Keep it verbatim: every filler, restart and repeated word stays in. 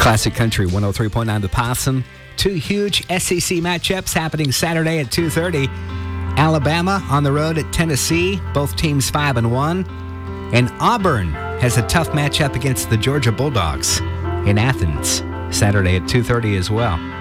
Classic Country one oh three point nine The Possum. Two huge S E C matchups happening Saturday at two thirty. Alabama on the road at Tennessee, both teams five and one. And Auburn has a tough matchup against the Georgia Bulldogs in Athens, Saturday at two thirty as well.